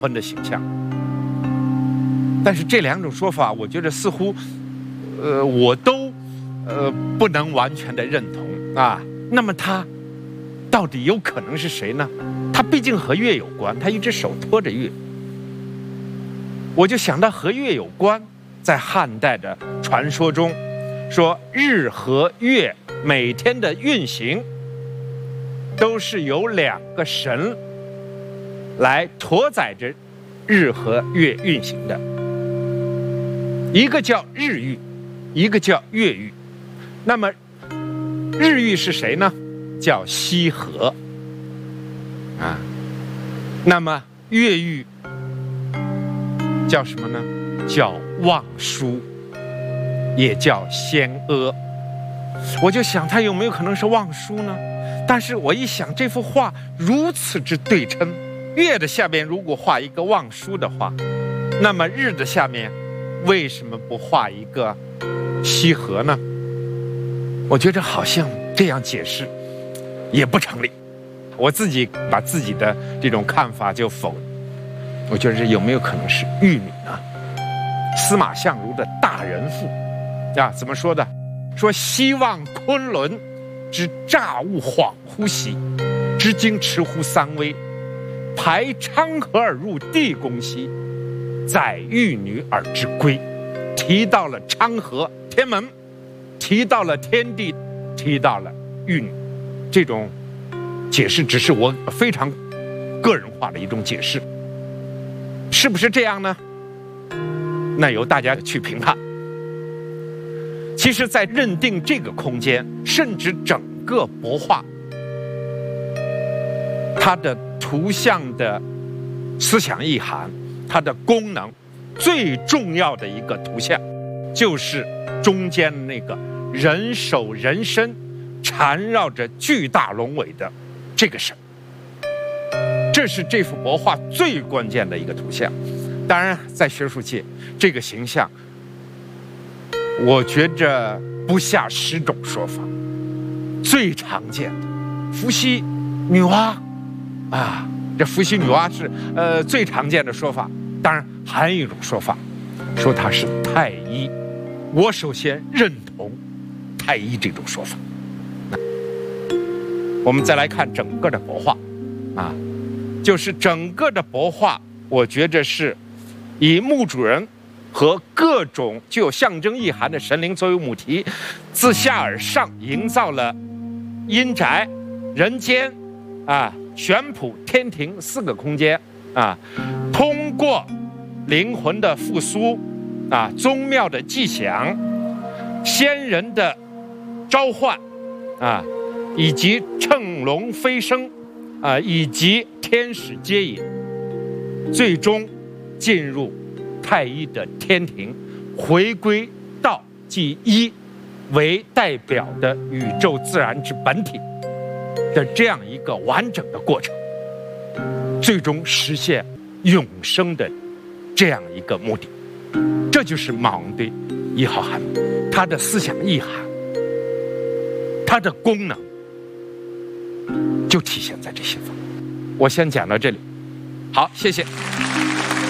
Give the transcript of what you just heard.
婚的形象。但是这两种说法，我觉得似乎，我都不能完全的认同啊。那么他到底有可能是谁呢？他毕竟和月有关，他一只手托着月。我就想到和月有关，在汉代的传说中，说日和月每天的运行，都是由两个神来驮载着日和月运行的，一个叫日玉，一个叫月玉。那么日玉是谁呢？叫羲和啊。那么月玉叫什么呢？叫望舒，也叫仙阿。我就想他有没有可能是望舒呢？但是我一想，这幅画如此之对称，月的下面如果画一个望舒的话，那么日的下面为什么不画一个羲和呢？我觉得好像这样解释也不成立。我自己把自己的这种看法就否认。我觉得这有没有可能是玉女呢？司马相如的大人赋啊，怎么说的？说西望昆仑之乍物恍惚兮，之经驰乎三危，排昌河而入地宫兮，载玉女而之归。提到了昌河天门，提到了天地，提到了玉女。这种解释只是我非常个人化的一种解释，是不是这样呢？那由大家去评判。其实在认定这个空间，甚至整个帛画它的图像的思想意涵，它的功能，最重要的一个图像就是中间那个人手人身缠绕着巨大龙尾的这个神，这是这幅帛画最关键的一个图像。当然在学术界，这个形象我觉着不下10种说法。最常见的伏羲女娲啊，这伏羲女娲是最常见的说法。当然还有一种说法，说她是太一。我首先认同太一这种说法。我们再来看整个的帛画啊，就是整个的帛画，我觉着是以墓主人和各种具有象征意涵的神灵作为母题，自下而上营造了阴宅、人间、玄圃、天庭4个空间啊。通过灵魂的复苏啊，宗庙的祭享、仙人的召唤啊，以及乘龙飞升啊，以及天使接引，最终进入太一的天庭，回归道即一为代表的宇宙自然之本体的这样一个完整的过程，最终实现永生的这样一个目的。这就是马王堆1号函墓，它的思想意涵，它的功能就体现在这些方面。我先讲到这里，好，谢谢。